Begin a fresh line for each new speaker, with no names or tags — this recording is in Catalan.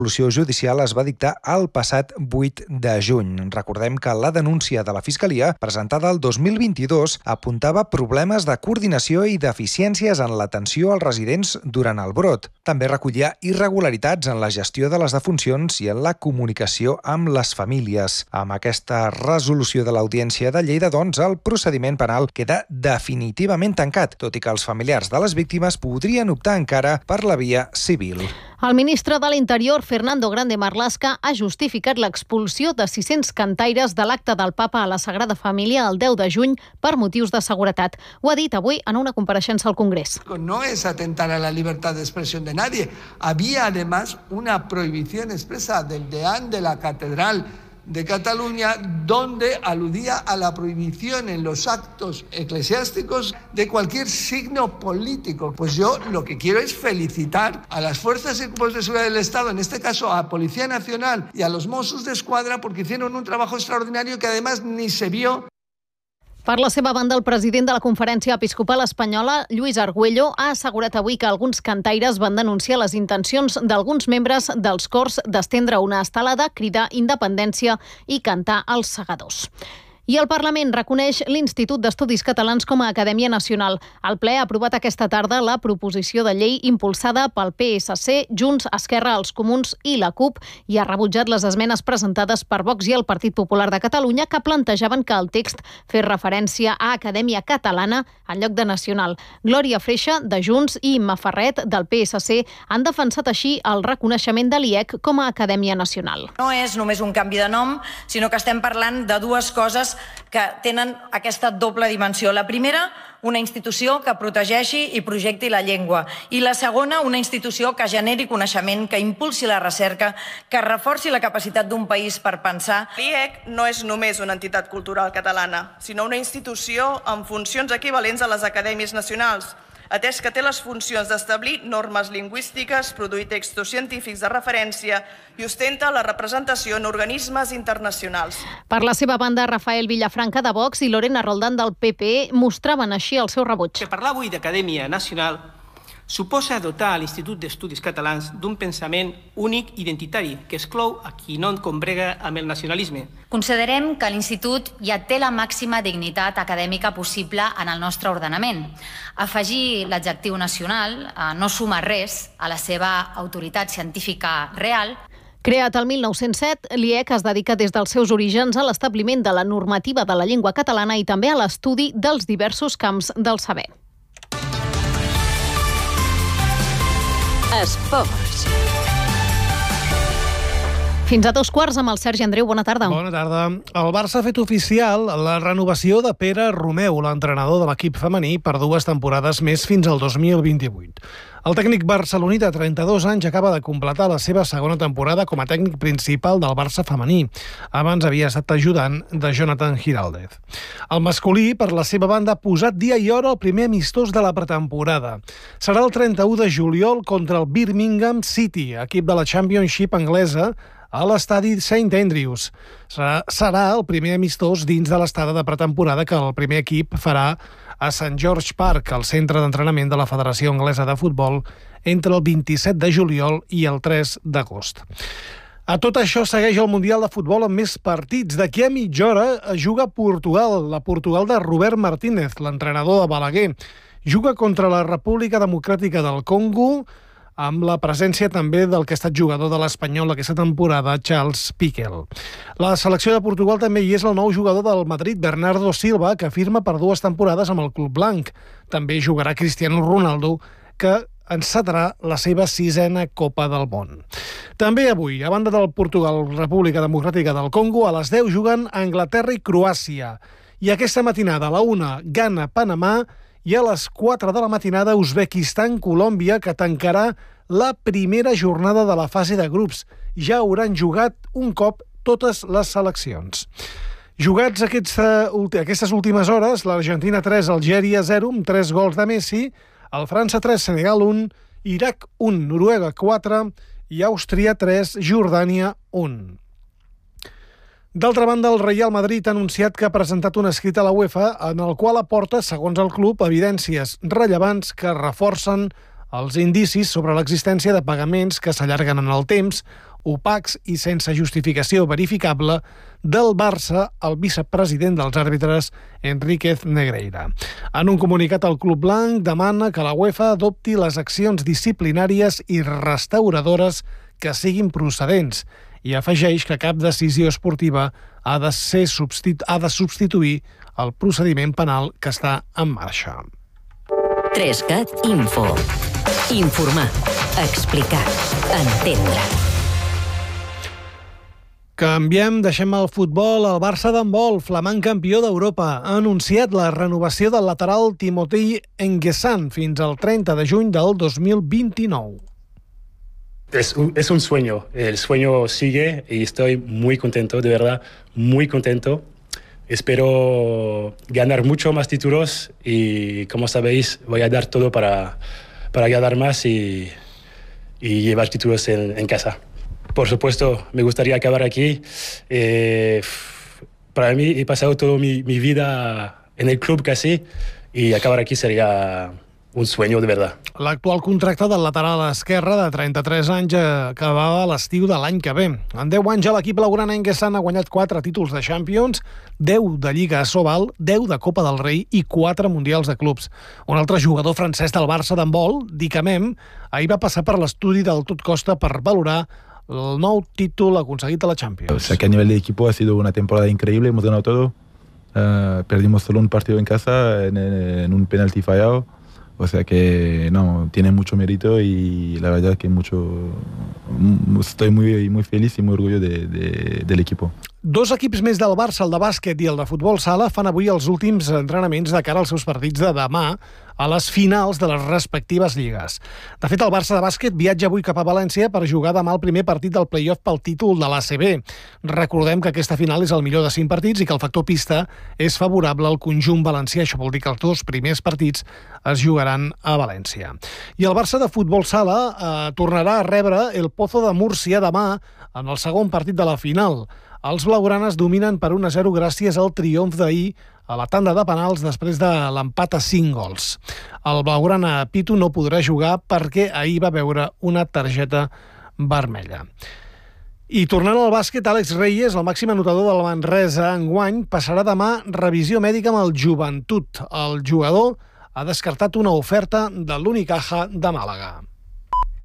resolució judicial es va dictar el passat 8 de juny. Recordem que la denúncia de la Fiscalia, presentada el 2022, apuntava problemes de coordinació i deficiències en l'atenció als residents durant el brot. També recollia irregularitats en la gestió de les defuncions i en la comunicació amb les famílies. Amb aquesta resolució de l'Audiència de Lleida, doncs, el procediment penal queda definitivament tancat, tot i que els familiars de les víctimes podrien optar encara per la via civil.
El ministre de l'Interior, Fernando Grande Marlaska, ha justificat l'expulsió de 600 cantaires de l'acte del Papa a la Sagrada Família el 10 de juny per motius de seguretat. Ho ha dit avui en una compareixença al Congrés.
No es atentar a la libertad de expresión de nadie. Había además una prohibición expresa del deán de la Catedral de Cataluña, donde aludía a la prohibición en los actos eclesiásticos de cualquier signo político. Pues yo lo que quiero es felicitar a las fuerzas y cuerpos de seguridad del Estado, en este caso a Policía Nacional y a los Mossos d'Esquadra, porque hicieron un trabajo extraordinario que además ni se vio.
Per la seva banda, el president de la Conferència Episcopal Espanyola, Lluís Argüello, ha assegurat avui que alguns cantaires van denunciar les intencions d'alguns membres dels cors d'estendre una estelada, cridar independència i cantar als segadors. I el Parlament reconeix l'Institut d'Estudis Catalans com a Acadèmia Nacional. El ple ha aprovat aquesta tarda la proposició de llei impulsada pel PSC, Junts, Esquerra, els Comuns i la CUP i ha rebutjat les esmenes presentades per Vox i el Partit Popular de Catalunya que plantejaven que el text fes referència a Acadèmia Catalana en lloc de Nacional. Glòria Freixa, de Junts, i Imma Ferret, del PSC, han defensat així el reconeixement de l'IEC com a Acadèmia Nacional.
No és només un canvi de nom, sinó que estem parlant de dues coses que tenen aquesta doble dimensió. La primera, una institució que protegeixi i projecti la llengua. I la segona, una institució que generi coneixement, que impulsi la recerca, que reforci la capacitat d'un país per pensar.
L'IEC no és només una entitat cultural catalana, sinó una institució amb funcions equivalents a les acadèmies nacionals, atès que té les funcions d'establir normes lingüístiques, produir textos científics de referència i ostenta la representació en organismes internacionals.
Per la seva banda, Rafael Villafranca, de Vox, i Lorena Roldán, del PP, mostraven així el seu rebuig.
Parlar avui d'Acadèmia Nacional suposa dotar l'Institut d'Estudis Catalans d'un pensament únic identitari que exclou a qui no combrega amb el nacionalisme.
Considerem que l'Institut ja té la màxima dignitat acadèmica possible en el nostre ordenament. Afegir l'adjectiu nacional no suma res a la seva autoritat científica real.
Creat el 1907, l'IEC es dedica des dels seus orígens a l'establiment de la normativa de la llengua catalana i també a l'estudi dels diversos camps del saber.
Esports.
Fins a 2:15 amb el Sergi Andreu. Bona tarda.
Bona tarda. El Barça ha fet oficial la renovació de Pere Romeu, l'entrenador de l'equip femení, per 2 temporades més fins al 2028. El tècnic barceloní de 32 anys acaba de completar la seva segona temporada com a tècnic principal del Barça femení. Abans havia estat ajudant de Jonathan Giraldez. El masculí, per la seva banda, ha posat dia i hora el primer amistós de la pretemporada. Serà el 31 de juliol contra el Birmingham City, equip de la Championship anglesa, a l'estadi St. Andrews. Serà el primer amistós dins de l'estada de pretemporada que el primer equip farà a St. George Park, el centre d'entrenament de la Federació Anglesa de Futbol, entre el 27 de juliol i el 3 d'agost. A tot això segueix el Mundial de Futbol amb més partits. D'aquí a mitja hora juga Portugal, la Portugal de Robert Martínez, l'entrenador de Balaguer. Juga contra la República Democràtica del Congo, amb la presència també del que ha estat jugador de l'Espanyol aquesta temporada, Charles Piquel. La selecció de Portugal també hi és el nou jugador del Madrid, Bernardo Silva, que firma per 2 temporades amb el club blanc. També jugarà Cristiano Ronaldo, que encetarà la seva 6a Copa del Món. També avui, a banda del Portugal, República Democràtica del Congo, a les 10 juguen Anglaterra i Croàcia. I aquesta matinada, a la 1, Ghana, Panamà, i a les 4 de la matinada, Uzbekistan, Colòmbia, que tancarà la primera jornada de la fase de grups. Ja hauran jugat un cop totes les seleccions. Jugats aquestes últimes hores, l'Argentina 3, Algèria 0, amb 3 gols de Messi, el França 3, Senegal 1, Iraq 1, Noruega 4 i Àustria 3, Jordània 1. D'altra banda, el Real Madrid ha anunciat que ha presentat un escrit a la UEFA en el qual aporta, segons el club, evidències rellevants que reforcen els indicis sobre l'existència de pagaments que s'allarguen en el temps opacs i sense justificació verificable del Barça al vicepresident dels àrbitres, Enríquez Negreira. En un comunicat, el club blanc demana que la UEFA adopti les accions disciplinàries i restauradores que siguin procedents i afegeix que cap decisió esportiva ha de substituir el procediment penal que està en marxa.
3CAT Info. Informar, explicar, entendre.
Canviem, deixem el futbol. El Barça d'handbol, flamant campió d'Europa, ha anunciat la renovació del lateral Timotei N'Guessan fins al 30 de juny del 2029.
Es un sueño, el sueño sigue y estoy muy contento, de verdad, muy contento. Espero ganar mucho más títulos y, como sabéis, voy a dar todo para ganar más y llevar títulos en casa. Por supuesto, me gustaría acabar aquí. Para mí he pasado toda mi vida en el club casi y acabar aquí sería un sueño de verdad.
L'actual contracte del lateral esquerre de 33 anys acabava a l'estiu de l'any que ve. En 10 anys a l'equip blaugrana N'Guessan ha guanyat 4 títols de Champions, 10 de Lliga Sobal, 10 de Copa del Rei i 4 Mundials de clubs. Un altre jugador francès del Barça d'handbol, Dicamem, ahir va passar per l'estudi del Tot Costa per valorar el nou títol aconseguit a la Champions.
O sea que a nivel de equipo ha sido una temporada increíble, hemos ganado todo. Perdimos solo un partido en casa en un penalti fallado. O sea que no, tiene mucho mérito y la verdad que estoy muy feliz y muy orgulloso del equipo.
Dos equips més del Barça, el de bàsquet i el de futbol sala, fan avui els últims entrenaments de cara als seus partits de demà a les finals de les respectives lligues. De fet, el Barça de bàsquet viatja avui cap a València per jugar demà el primer partit del play-off pel títol de l'ACB. Recordem que aquesta final és el millor de 5 partits i que el factor pista és favorable al conjunt valencià. Això vol dir que els 2 primers partits es jugaran a València. I el Barça de futbol sala tornarà a rebre el Pozo de Múrcia demà en el segon partit de la final. Els blaugranes dominen per 1-0 gràcies al triomf d'ahir a la tanda de penals després de l'empat a 5 gols. El blaugrana Pitu no podrà jugar perquè ahir va veure una targeta vermella. I tornant al bàsquet, Àlex Reyes, el màxim anotador del Manresa enguany, passarà demà revisió mèdica amb el Joventut. El jugador ha descartat una oferta de l'Unicaja de Màlaga.